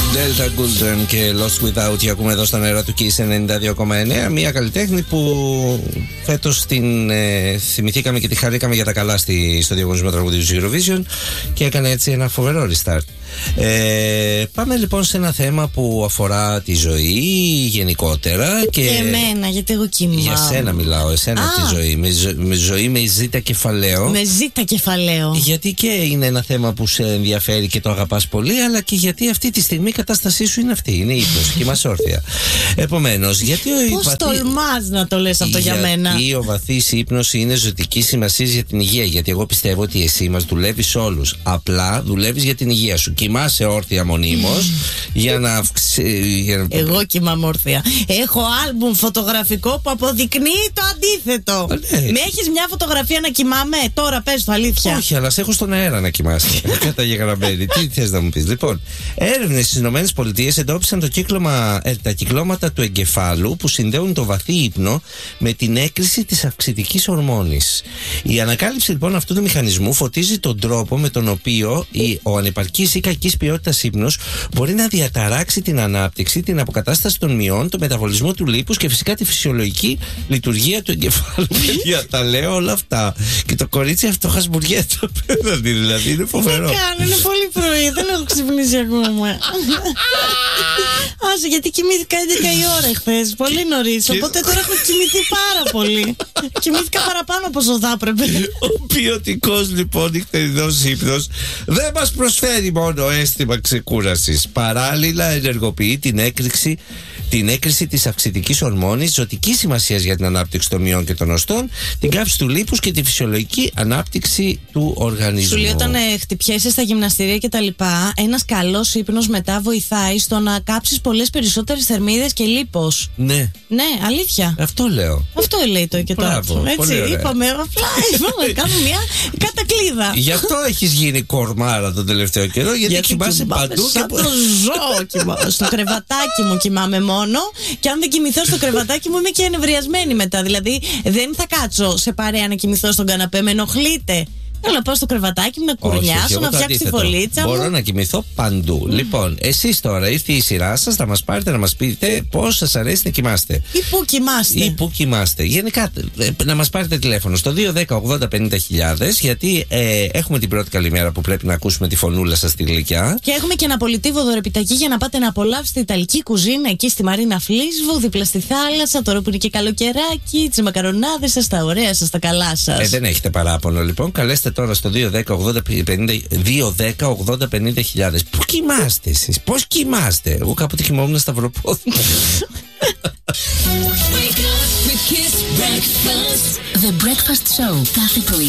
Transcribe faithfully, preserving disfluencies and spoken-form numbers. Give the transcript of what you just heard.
Delta Goodrem και Lost Without You ακούμε εδώ στον αέρα του Kiss ενενήντα δύο κόμμα εννέα. Μια καλλιτέχνη που φέτος την ε, θυμηθήκαμε και τη χαρήκαμε για τα καλά στη, στο διαγωνισμό τραγουδίου του Eurovision και έκανε έτσι ένα φοβερό restart. Ε, πάμε λοιπόν σε ένα θέμα που αφορά τη ζωή γενικότερα. Και, και εμένα, γιατί εγώ κοιμάμαι. Για σένα μιλάω, εσένα ah. τη ζωή. Με, ζω, με ζωή με ζήτα κεφαλαίο. Με ζήτα κεφαλαίο. Γιατί και είναι ένα θέμα που σε ενδιαφέρει και το αγαπάς πολύ, αλλά και γιατί αυτή τη στιγμή η κατάστασή σου είναι αυτή. Είναι ύπνος και μας όρθια. Επομένως, γιατί ο Πώς βαθύ... τολμάς να το λες αυτό για, για μένα? Γιατί ο βαθύς ύπνος είναι ζωτική σημασία για την υγεία. Γιατί εγώ πιστεύω ότι εσύ μας δουλεύεις όλους. Απλά δουλεύεις για την υγεία σου. Κοιμάσαι όρθια μονίμως για να αυξήσει. Για... Εγώ κοιμάμαι όρθια. Έχω άλμπουμ φωτογραφικό που αποδεικνύει το αντίθετο. Ναι. Με έχεις μια φωτογραφία να κοιμάμαι? Τώρα πες το, αλήθεια. Όχι, αλλά σε έχω στον αέρα να κοιμάσαι. Καταγεγραμμένη. Τι θες να μου πεις? Λοιπόν, έρευνες στις ΗΠΑ εντόπισαν το κύκλωμα, ε, τα κυκλώματα του εγκεφάλου που συνδέουν το βαθύ ύπνο με την έκρηση της αυξητικής ορμόνης. Η ανακάλυψη λοιπόν αυτού του μηχανισμού φωτίζει τον τρόπο με τον οποίο η, ο ανεπαρκής ή κακής ποιότητας ύπνος μπορεί να διαταράξει την ανάπτυξη, την αποκατάσταση των μειών, το μεταβολισμό του λίπους και φυσικά τη φυσιολογική λειτουργία του εγκεφάλου. Παιδιά, τα λέω όλα αυτά. Και το κορίτσι αυτό χασμουριέται απέναντι, δηλαδή είναι φοβερό. Τι κάνω, είναι πολύ πρωί, δεν έχω ξυπνήσει ακόμα. Άσε, γιατί κοιμήθηκα έντεκα η ώρα χθες, πολύ νωρίς. Οπότε τώρα έχω κοιμηθεί πάρα πολύ. Κοιμήθηκα παραπάνω από όσο θα έπρεπε. Ο ποιοτικός λοιπόν νυχτερινός ύπνος δεν μας προσφέρει μόνο αίσθημα ξεκούρασης. Παράλληλα ενεργοποιεί την έκρηξη, την έκρηση της αυξητικής ορμόνης, ζωτική σημασία για την ανάπτυξη των μειών και των οστών, την κάψη του λίπους και τη φυσιολογική ανάπτυξη του οργανισμού. Σου λέει, όταν ε, χτυπιέσαι στα γυμναστήρια κτλ., ένας καλός ύπνος μετά βοηθάει στο να κάψεις πολλές περισσότερες θερμίδες και λίπος. Ναι. Ναι, αλήθεια. Αυτό λέω. Αυτό λέει το και το. Έτσι, είπαμε, απλά είπαμε, κάνουμε μια κατακλείδα. Γι' αυτό έχεις γίνει κορμάρα τον τελευταίο καιρό, γιατί, γιατί κοιμάσαι παντού. Σαν και... το ζώο κοιμάμαι. Στο κρεβατάκι μου κοιμάμαι μόνο. Και αν δεν κοιμηθώ στο κρεβατάκι μου, είμαι και ενευριασμένη μετά. Δηλαδή, δεν θα κάτσω σε παρέα να κοιμηθώ στον καναπέ, με ενοχλείτε. Θέλω να πάω στο κρεβατάκι μου, να κουρνιάσω, να φτιάξω τη φωλίτσα μου. Μπορώ να κοιμηθώ παντού. Mm. Λοιπόν, εσείς τώρα ήρθε η σειρά σας να μας πάρετε να μας πείτε πώς σας αρέσει να κοιμάστε. Ή πού κοιμάστε. Ή πού κοιμάστε. Γενικά, να μας πάρετε τηλέφωνο στο δύο δέκα ογδόντα πενήντα χιλιάδες, γιατί ε, έχουμε την πρώτη καλημέρα που πρέπει να ακούσουμε τη φωνούλα σας στη γλυκιά. Και έχουμε και ένα πολιτίβο δωρεπιταγή για να πάτε να απολαύσετε Ιταλική κουζίνα εκεί στη Μαρίνα Φλίσβου, δίπλα στη θάλασσα, τώρα που είναι και καλοκαιράκι, τις μακαρονάδες σας, τα ωραία σας, τα καλά σας. Ε, δεν έχετε παράπονο λοιπόν. Καλέστε τώρα στο δύο δέκα ογδόντα πενήντα χιλιάδες. Πού κοιμάστε εσείς? Πώς κοιμάστε? Εγώ κάποτε κοιμόμουν σταυροπόδι. The Breakfast Show κάθε πρωί